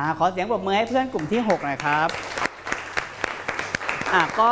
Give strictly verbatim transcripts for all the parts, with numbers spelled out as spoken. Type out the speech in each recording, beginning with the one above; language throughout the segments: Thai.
ขอเสียงปรบมือให้เพื่อนกลุ่มที่หกหน่อยครับอ่ะก็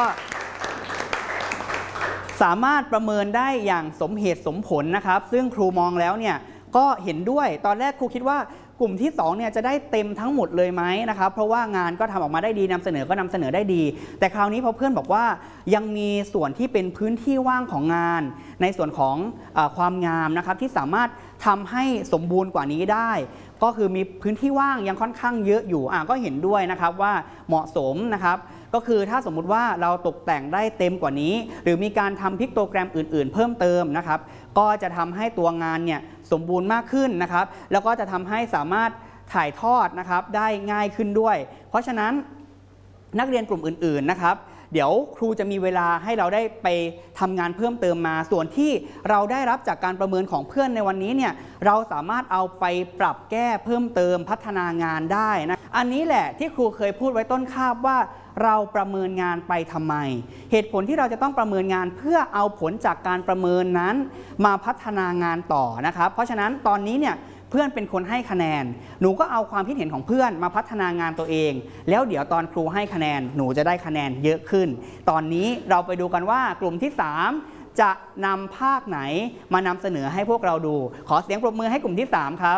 สามารถประเมินได้อย่างสมเหตุสมผลนะครับซึ่งครูมองแล้วเนี่ยก็เห็นด้วยตอนแรกครูคิดว่ากลุ่มที่สองเนี่ยจะได้เต็มทั้งหมดเลยไหมนะครับเพราะว่างานก็ทำออกมาได้ดีนำเสนอก็นำเสนอได้ดีแต่คราวนี้พอเพื่อนบอกว่ายังมีส่วนที่เป็นพื้นที่ว่างของงานในส่วนของเอ่อความงามนะครับที่สามารถทำให้สมบูรณ์กว่านี้ได้ก็คือมีพื้นที่ว่างยังค่อนข้างเยอะอยู่อ่ะก็เห็นด้วยนะครับว่าเหมาะสมนะครับก็คือถ้าสมมุติว่าเราตกแต่งได้เต็มกว่านี้หรือมีการทำพิกโตแกรมอื่นๆเพิ่มเติมนะครับก็จะทำให้ตัวงานเนี่ยสมบูรณ์มากขึ้นนะครับแล้วก็จะทำให้สามารถถ่ายทอดนะครับได้ง่ายขึ้นด้วยเพราะฉะนั้นนักเรียนกลุ่มอื่นๆนะครับเดี๋ยวครูจะมีเวลาให้เราได้ไปทำงานเพิ่มเติมมาส่วนที่เราได้รับจากการประเมินของเพื่อนในวันนี้เนี่ยเราสามารถเอาไปปรับแก้เพิ่มเติมพัฒนางานได้นะอันนี้แหละที่ครูเคยพูดไว้ต้นคาบว่าเราประเมินงานไปทำไมเหตุผลที่เราจะต้องประเมินงานเพื่อเอาผลจากการประเมินนั้นมาพัฒนางานต่อนะครับเพราะฉะนั้นตอนนี้เนี่ยเพื่อนเป็นคนให้คะแนนหนูก็เอาความคิดเห็นของเพื่อนมาพัฒนางานตัวเองแล้วเดี๋ยวตอนครูให้คะแนนหนูจะได้คะแนนเยอะขึ้นตอนนี้เราไปดูกันว่ากลุ่มที่สามจะนำภาคไหนมานำเสนอให้พวกเราดูขอเสียงปรบมือให้กลุ่มที่สามครับ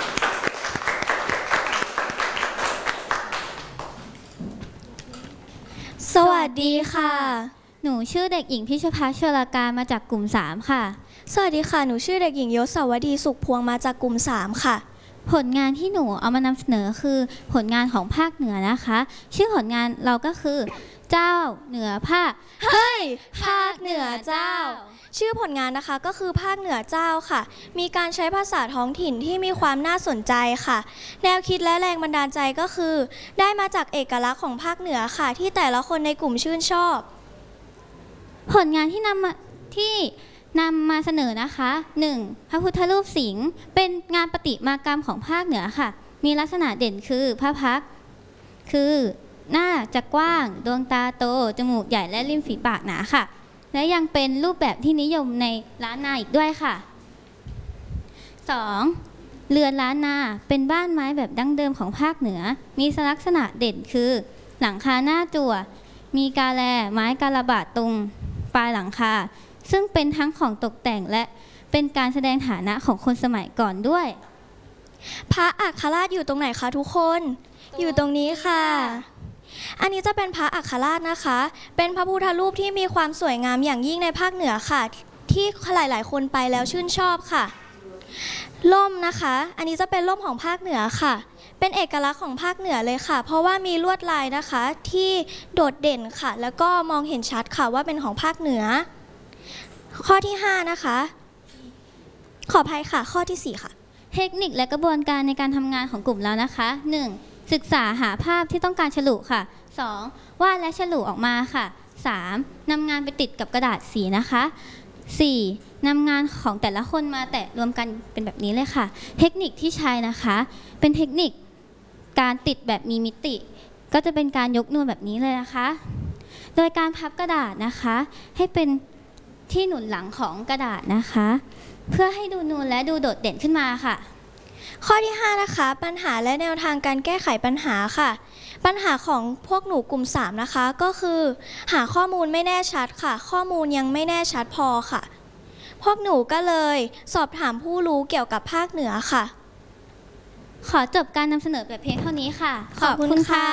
สวัสดีค่ะหนูชื่อเด็กหญิงพิชภาชลการมาจากกลุ่มสามค่ะสวัสดีค่ะหนูชื่อเด็กหญิงยศสาวดีสุขพวงมาจากกลุ่มสามค่ะผลงานที่หนูเอามานำเสนอคือผลงานของภาคเหนือนะคะชื่อผลงานเราก็คือเจ้าเหนือภาคเฮ้ยภาคเหนือเจ้าชื่อผลงานนะคะก็คือภาคเหนือเจ้าค่ะมีการใช้ภาษาท้องถิ่นที่มีความน่าสนใจค่ะแนวคิดและแรงบันดาลใจก็คือได้มาจากเอกลักษณ์ของภาคเหนือค่ะที่แต่ละคนในกลุ่มชื่นชอบผลงานที่นำมาที่นำมาเสนอนะคะหนึ่งพระพุทธรูปสิงห์เป็นงานประติมากรรมของภาคเหนือค่ะมีลักษณะเด่นคือพระพักตร์คือหน้าจะกว้างดวงตาโตจมูกใหญ่และริมฝีปากหนาค่ะและยังเป็นรูปแบบที่นิยมในล้านนาอีกด้วยค่ะสองเรือนล้านนาเป็นบ้านไม้แบบดั้งเดิมของภาคเหนือมีลักษณะเด่นคือหลังคาหน้าจั่วมีกาแลไม้กาลาบาตตรงปลายหลังคาซึ่งเป็นทั้งของตกแต่งและเป็นการแสดงฐานะของคนสมัยก่อนด้วยพระอัครราชอยู่ตรงไหนคะทุกคนอยู่ตรงนี้ค่ะอันนี้จะเป็นพระอัครราชนะคะเป็นพระพุทธรูปที่มีความสวยงามอย่างยิ่งในภาคเหนือค่ะที่หลายๆคนไปแล้วชื่นชอบค่ะล่มนะคะอันนี้จะเป็นล่มของภาคเหนือค่ะเป็นเอกลักษณ์ของภาคเหนือเลยค่ะเพราะว่ามีลวดลายนะคะที่โดดเด่นค่ะแล้วก็มองเห็นชัดค่ะว่าเป็นของภาคเหนือข้อที่ห้านะคะขออภัยค่ะข้อที่สี่ค่ะเทคนิคและกระบวนการในการทำงานของกลุ่มเรานะคะหนึ่งศึกษาหาภาพที่ต้องการฉลุค่ะสองวาดและฉลุออกมาค่ะสามนำงานไปติดกับกระดาษสีนะคะสี่นำงานของแต่ละคนมาแตะรวมกันเป็นแบบนี้เลยค่ะเทคนิคที่ใช้นะคะเป็นเทคนิคการติดแบบมีมิติก็จะเป็นการยกนูนแบบนี้เลยนะคะโดยการพับกระดาษนะคะให้เป็นที่หนุนหลังของกระดาษนะคะเพื่อให้ดูนูนและดูโดดเด่นขึ้นมาค่ะข้อที่ห้านะคะปัญหาและแนวทางการแก้ไขปัญหาค่ะปัญหาของพวกหนูกลุ่มสามนะคะก็คือหาข้อมูลไม่แน่ชัดค่ะข้อมูลยังไม่แน่ชัดพอค่ะพวกหนูก็เลยสอบถามผู้รู้เกี่ยวกับภาคเหนือค่ะขอจบการนำเสนอแบบเพียงเท่านี้ค่ะขอบคุณค่ะ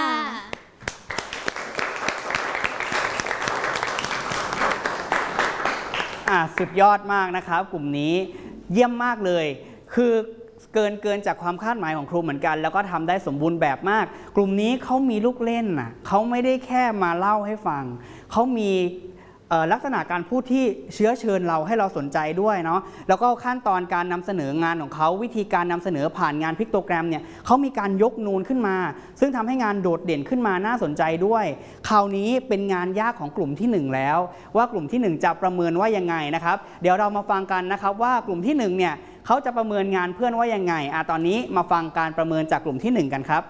สุดยอดมากนะครับกลุ่มนี้เยี่ยมมากเลยคือเกินเกินจากความคาดหมายของครูเหมือนกันแล้วก็ทำได้สมบูรณ์แบบมากกลุ่มนี้เขามีลูกเล่นน่ะเขาไม่ได้แค่มาเล่าให้ฟังเขามีลักษณะการพูดที่เชื้อเชิญเราให้เราสนใจด้วยเนาะแล้วก็ขั้นตอนการนำเสนองานของเขาวิธีการนำเสนอผ่านงานพิกโตแกรมเนี่ยเขามีการยกนูนขึ้นมาซึ่งทำให้งานโดดเด่นขึ้นมาน่าสนใจด้วยคราวนี้เป็นงานยากของกลุ่มที่หนึ่งแล้วว่ากลุ่มที่หนึ่งจะประเมินว่ายังไงนะครับเดี๋ยวเรามาฟังกันนะครับว่ากลุ่มที่หนึ่งเนี่ยเขาจะประเมินงานเพื่อนว่ายังไงอ่ะตอนนี้มาฟังการประเมินจากกลุ่มที่หนึ่งกันครับ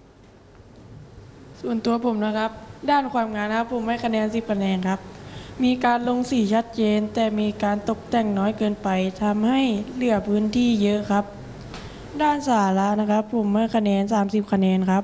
ส่วนตัวผมนะครับด้านความงานนะครับผมให้คะแนนสิบคะแนนครับมีการลงสีชัดเจนแต่มีการตกแต่งน้อยเกินไปทำให้เหลือพื้นที่เยอะครับด้านสาระนะครับผมให้คะแนนสามสิบคะแนนครับ